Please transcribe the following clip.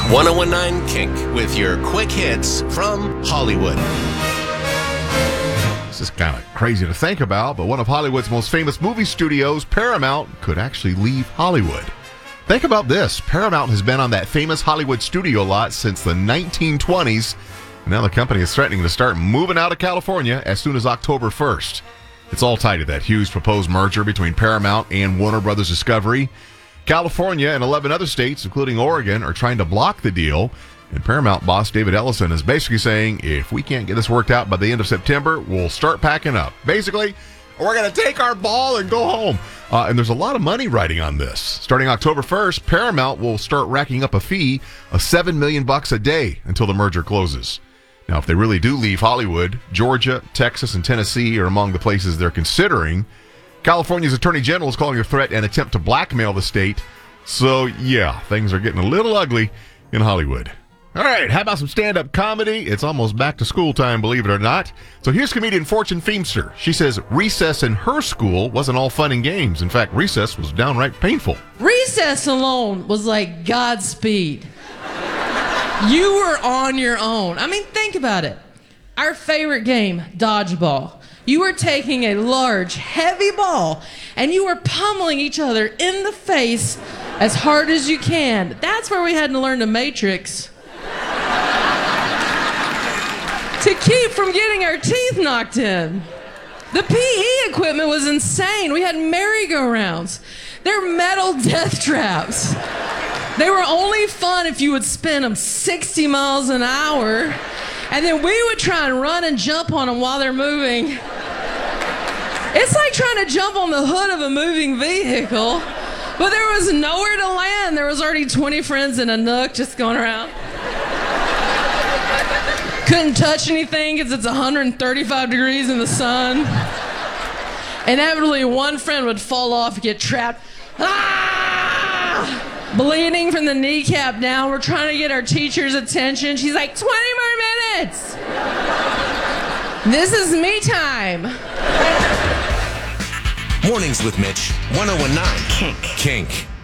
1019 Kink with your quick hits from Hollywood. This is kind of crazy to think about, but one of Hollywood's most famous movie studios, Paramount, could actually leave Hollywood. Think about this. Paramount has been on that famous Hollywood studio lot since the 1920s. And now the company is threatening to start moving out of California as soon as October 1st. It's all tied to that huge proposed merger between Paramount and Warner Brothers Discovery. California and 11 other states, including Oregon, are trying to block the deal. And Paramount boss David Ellison is basically saying, if we can't get this worked out by the end of September, we'll start packing up. Basically, we're going to take our ball and go home. And there's a lot of money riding on this. Starting October 1st, Paramount will start racking up a fee of $7 million a day until the merger closes. Now, if they really do leave Hollywood, Georgia, Texas, and Tennessee are among the places they're considering. California's Attorney General is calling the threat an attempt to blackmail the state. So, yeah, things are getting a little ugly in Hollywood. All right, how about some stand-up comedy? It's almost back to school time, believe it or not. So here's comedian Fortune Feimster. She says recess in her school wasn't all fun and games. In fact, recess was downright painful. Recess alone was like Godspeed. You were on your own. I mean, think about it. Our favorite game, dodgeball. You were taking a large, heavy ball, and you were pummeling each other in the face as hard as you can. That's where we had to learn the Matrix. To keep from getting our teeth knocked in. The PE equipment was insane. We had merry-go-rounds. They're metal death traps. They were only fun if you would spin them 60 miles an hour, and then we would try and run and jump on them while they're moving. It's like trying to jump on the hood of a moving vehicle, but there was nowhere to land. There was already 20 friends in a nook just going around. Couldn't touch anything because it's 135 degrees in the sun. Inevitably, one friend would fall off and get trapped. Ah! Bleeding from the kneecap down. We're trying to get our teacher's attention. She's like, 20 more minutes. This is me time. Mornings with Mitch, 1019 Kink. Kink.